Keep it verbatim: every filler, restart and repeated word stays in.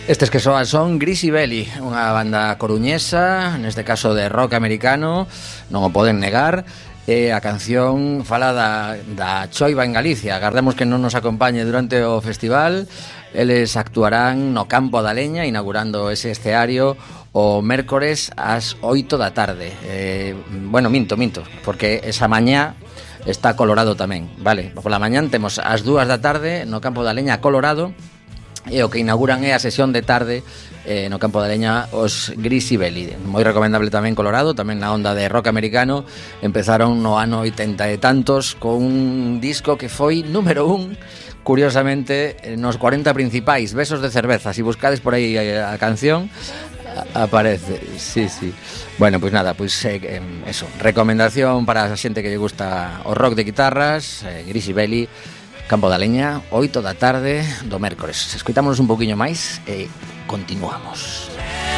Estes que soan son Greasy Belly, unha banda coruñesa, neste caso de rock americano, non o poden negar. E a canción fala da, da choiva en Galicia. Agardemos que non nos acompañe durante o festival. Eles actuarán no Campo da Leña, inaugurando ese escenario o mércores ás oito da tarde. eh, Bueno, minto, minto, porque esa mañá está Colorado tamén, vale? Pola mañán temos as dúas da tarde no Campo da Leña Colorado, e o que inauguran é a sesión de tarde eh, no Campo da Leña os Greasy Belly. Moi recomendable tamén Colorado, tamén na onda de rock americano. Empezaron no ano oitenta e tantos con un disco que foi número un, curiosamente, nos cuarenta principais, Besos de cerveza. Si buscades por aí a canción, aparece, sí, sí. Bueno, pois pues nada, pois pues, eh, eso, recomendación para a xente que lle gusta o rock de guitarras, eh, Greasy Belly, Campo da Leña, oito da tarde do mércores. Escoitámonos un poquinho máis e continuamos.